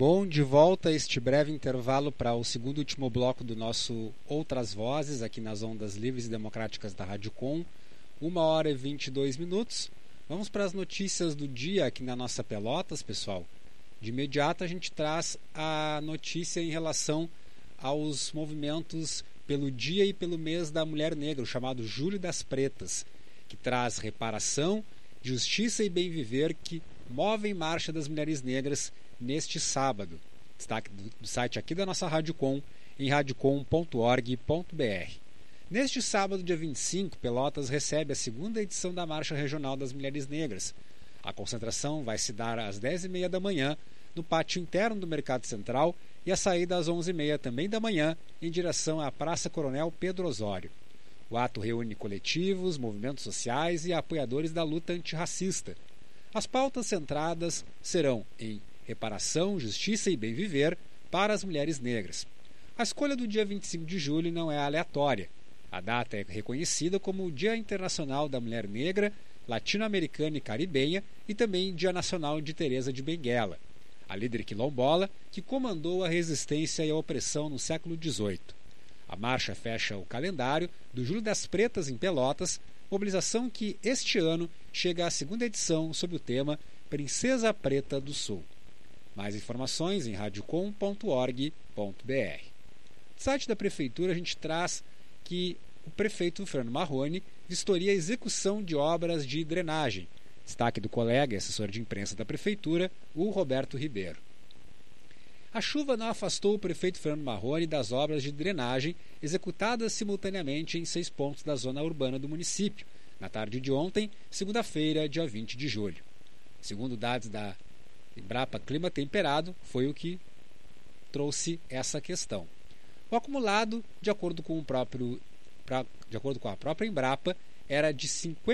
Bom, de volta a este breve intervalo para o segundo e último bloco do nosso Outras Vozes, aqui nas ondas livres e democráticas da Rádio Com. 1h e 22 minutos. Vamos para as notícias do dia aqui na nossa Pelotas, pessoal. De imediato a gente traz a notícia em relação aos movimentos pelo dia e pelo mês da Mulher Negra, o chamado Julho das Pretas, que traz reparação, justiça e bem viver, que movem marcha das mulheres negras neste sábado. Destaque do site aqui da nossa Rádio Com, em radiocom.org.br. Neste sábado, dia 25, Pelotas recebe a segunda edição da Marcha Regional das Mulheres Negras. A concentração vai se dar às 10h30 da manhã no pátio interno do Mercado Central e a saída às 11h30 também da manhã em direção à Praça Coronel Pedro Osório. O ato reúne coletivos, movimentos sociais e apoiadores da luta antirracista. As pautas centradas serão em reparação, justiça e bem viver para as mulheres negras. A escolha do dia 25 de julho não é aleatória. A data é reconhecida como o Dia Internacional da Mulher Negra, Latino-Americana e Caribenha e também Dia Nacional de Teresa de Benguela, a líder quilombola que comandou a resistência e a opressão no século XVIII. A marcha fecha o calendário do Julho das Pretas em Pelotas, mobilização que este ano chega à segunda edição sob o tema Princesa Preta do Sul. Mais informações em radiocom.org.br. No site da Prefeitura a gente traz que o prefeito Fernando Marrone vistoria a execução de obras de drenagem. Destaque do colega e assessor de imprensa da Prefeitura, o Roberto Ribeiro. A chuva não afastou o prefeito Fernando Marrone das obras de drenagem executadas simultaneamente em 6 pontos da zona urbana do município, na tarde de ontem, segunda-feira, dia 20 de julho. Segundo dados da Embrapa Clima Temperado, foi o que trouxe essa questão. O acumulado, de acordo com a própria Embrapa, era de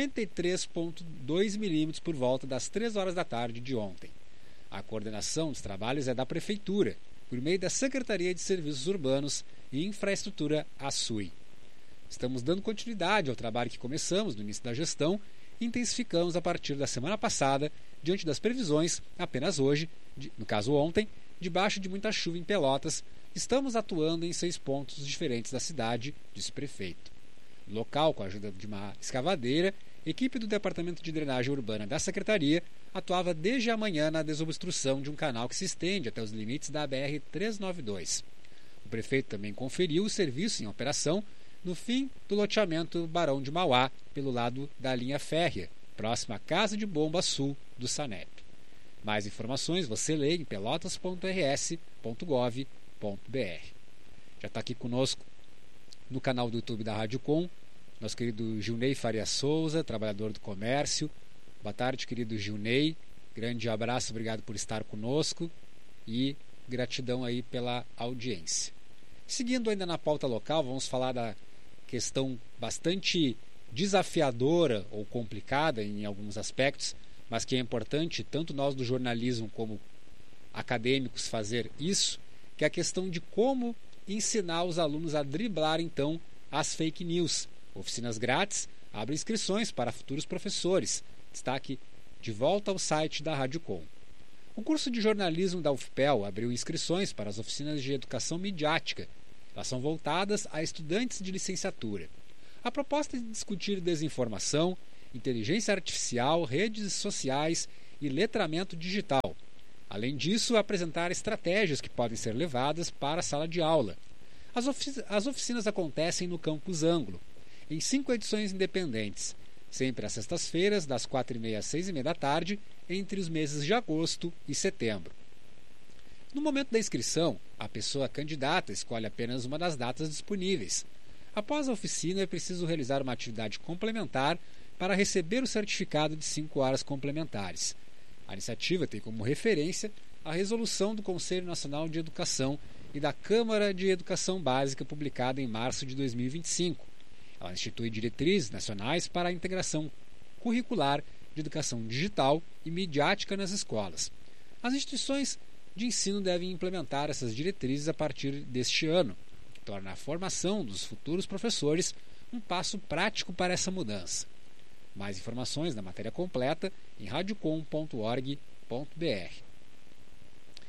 53,2 milímetros por volta das 3 horas da tarde de ontem. A coordenação dos trabalhos é da Prefeitura, por meio da Secretaria de Serviços Urbanos e Infraestrutura, a SUI. Estamos dando continuidade ao trabalho que começamos no início da gestão e intensificamos a partir da semana passada, diante das previsões, apenas hoje, no caso ontem, debaixo de muita chuva em Pelotas, estamos atuando em 6 pontos diferentes da cidade, disse o prefeito. No local, com a ajuda de uma escavadeira, a equipe do Departamento de Drenagem Urbana da Secretaria atuava desde a manhã na desobstrução de um canal que se estende até os limites da BR-392. O prefeito também conferiu o serviço em operação no fim do loteamento Barão de Mauá, pelo lado da linha férrea, próxima à Casa de Bomba Sul do SANEP. Mais informações você lê em pelotas.rs.gov.br. Já está aqui conosco no canal do YouTube da Rádio Com, nosso querido Gilney Faria Souza, trabalhador do comércio. Boa tarde, querido Gilney. Grande abraço, obrigado por estar conosco e gratidão aí pela audiência. Seguindo ainda na pauta local, vamos falar da questão bastante desafiadora ou complicada em alguns aspectos, mas que é importante tanto nós do jornalismo como acadêmicos fazer isso, que é a questão de como ensinar os alunos a driblar então as fake news. Oficinas grátis abrem inscrições para futuros professores. Destaque de volta ao site da Rádio Com. O curso de jornalismo da UFPEL abriu inscrições para as oficinas de educação midiática. Elas são voltadas a estudantes de licenciatura. A proposta é de discutir desinformação, inteligência artificial, redes sociais e letramento digital. Além disso, apresentar estratégias que podem ser levadas para a sala de aula. As oficinas acontecem no Campus Ângulo, em 5 edições independentes, sempre às sextas-feiras, das 4h30 às 6h30 da tarde, entre os meses de agosto e setembro. No momento da inscrição, a pessoa candidata escolhe apenas uma das datas disponíveis. Após a oficina, é preciso realizar uma atividade complementar para receber o certificado de 5 horas complementares. A iniciativa tem como referência a resolução do Conselho Nacional de Educação e da Câmara de Educação Básica publicada em março de 2025. Ela institui diretrizes nacionais para a integração curricular de educação digital e midiática nas escolas. As instituições de ensino devem implementar essas diretrizes a partir deste ano, que torna a formação dos futuros professores um passo prático para essa mudança. Mais informações na matéria completa em radiocom.org.br.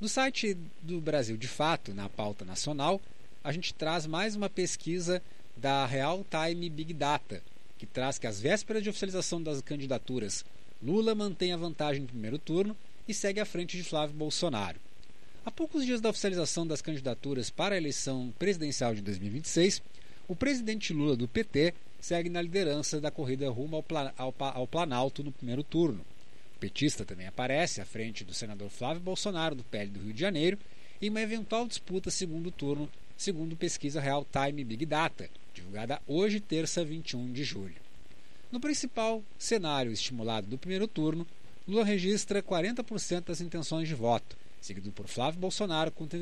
No site do Brasil de Fato, na pauta nacional, a gente traz mais uma pesquisa da Real Time Big Data, que traz que às vésperas de oficialização das candidaturas, Lula mantém a vantagem no primeiro turno e segue à frente de Flávio Bolsonaro. Há poucos dias da oficialização das candidaturas para a eleição presidencial de 2026, o presidente Lula do PT segue na liderança da corrida rumo ao Planalto no primeiro turno. O petista também aparece à frente do senador Flávio Bolsonaro, do PL do Rio de Janeiro, em uma eventual disputa segundo turno, segundo pesquisa Real Time Big Data, divulgada hoje, terça, 21 de julho. No principal cenário estimulado do primeiro turno, Lula registra 40% das intenções de voto, seguido por Flávio Bolsonaro com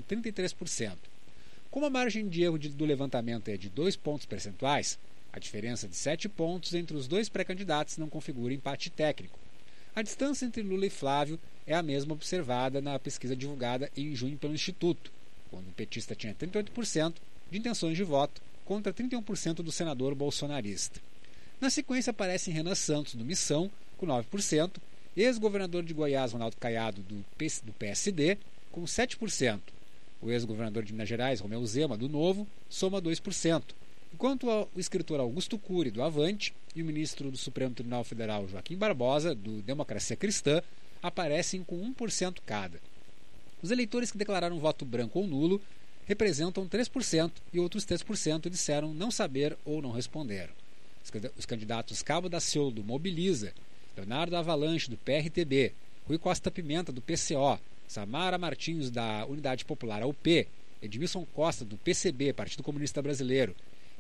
33%. Como a margem de erro do levantamento é de 2 pontos percentuais, a diferença de 7 pontos entre os dois pré-candidatos não configura empate técnico. A distância entre Lula e Flávio é a mesma observada na pesquisa divulgada em junho pelo Instituto, quando o petista tinha 38% de intenções de voto contra 31% do senador bolsonarista. Na sequência aparecem Renan Santos, do Missão, com 9%, ex-governador de Goiás, Ronaldo Caiado, do PSD, com 7%. O ex-governador de Minas Gerais, Romeu Zema, do Novo, soma 2%, enquanto o escritor Augusto Cury, do Avante, e o ministro do Supremo Tribunal Federal, Joaquim Barbosa, do Democracia Cristã, aparecem com 1% cada. Os eleitores que declararam voto branco ou nulo representam 3% e outros 3% disseram não saber ou não responderam. Os candidatos Cabo Daciolo, do Mobiliza, Leonardo Avalanche, do PRTB, Rui Costa Pimenta, do PCO, Samara Martins, da Unidade Popular, UP, Edmilson Costa, do PCB, Partido Comunista Brasileiro,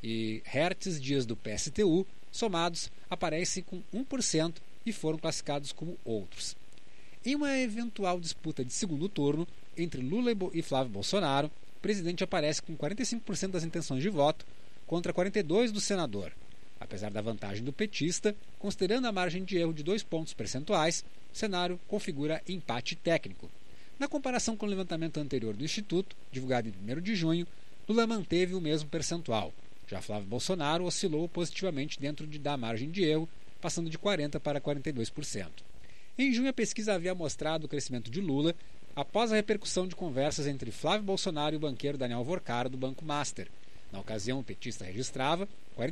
e Hertz Dias, do PSTU, somados, aparecem com 1% e foram classificados como outros. Em uma eventual disputa de segundo turno entre Lula e Flávio Bolsonaro, o presidente aparece com 45% das intenções de voto contra 42% do senador. Apesar da vantagem do petista, considerando a margem de erro de 2 pontos percentuais, o cenário configura empate técnico. Na comparação com o levantamento anterior do Instituto, divulgado em 1º de junho, Lula manteve o mesmo percentual. Já Flávio Bolsonaro oscilou positivamente dentro da margem de erro, passando de 40% para 42%. Em junho, a pesquisa havia mostrado o crescimento de Lula após a repercussão de conversas entre Flávio Bolsonaro e o banqueiro Daniel Vorcara, do Banco Master. Na ocasião, o petista registrava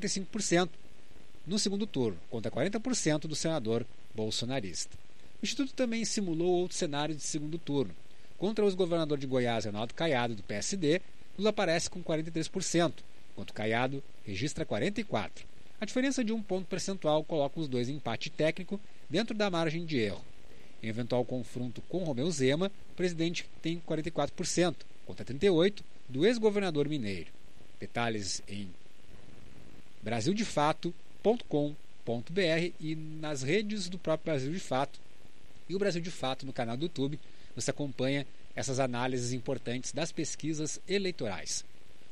45% no segundo turno, contra 40% do senador bolsonarista. O Instituto também simulou outro cenário de segundo turno. Contra o ex-governador de Goiás, Ronaldo Caiado, do PSD, Lula aparece com 43%, enquanto Caiado registra 44%. A diferença de 1 ponto percentual coloca os dois em empate técnico dentro da margem de erro. Em eventual confronto com Romeu Zema, o presidente tem 44%, contra 38% do ex-governador mineiro. Detalhes em brasildefato.com.br e nas redes do próprio Brasil de Fato. E o Brasil de Fato no canal do YouTube, você acompanha essas análises importantes das pesquisas eleitorais.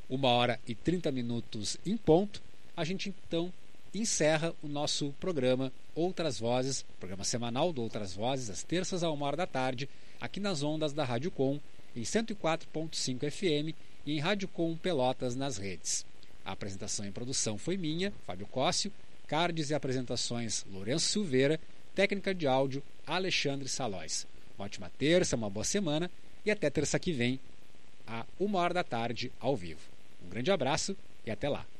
1h30 em ponto, a gente então encerra o nosso programa Outras Vozes, programa semanal do Outras Vozes, às terças à 13h, aqui nas ondas da Rádio Com, em 104.5 FM e em Rádio Com Pelotas nas redes. A apresentação e produção foi minha, Fábio Cóssio, cards e apresentações Lourenço Silveira, técnica de áudio Alexandre Salóis. Uma ótima terça, uma boa semana e até terça que vem, à 13h, ao vivo. Um grande abraço e até lá.